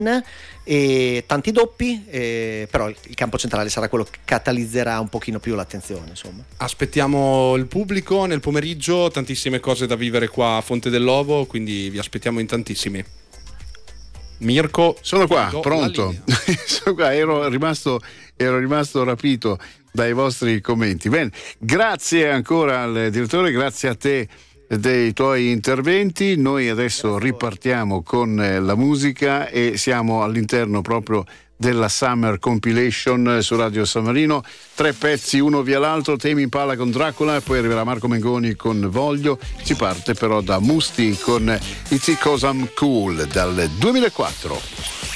e tanti doppi, però il campo centrale sarà quello che catalizzerà un pochino più l'attenzione, insomma. Aspettiamo il pubblico nel pomeriggio, tantissime cose da vivere qua a Fonte dell'Ovo, quindi vi aspettiamo in tantissimi. Mirko, sono qua, pronto. Sono qua, ero rimasto rapito dai vostri commenti. Bene, grazie ancora al direttore, grazie a te dei tuoi interventi. Noi adesso ripartiamo con la musica e siamo all'interno proprio della Summer Compilation su Radio San Marino. 3 pezzi uno via l'altro, Tame Impala con Dracula e poi arriverà Marco Mengoni con Voglio. Si parte però da Musti con It's 'Cause I'm Cool dal 2004.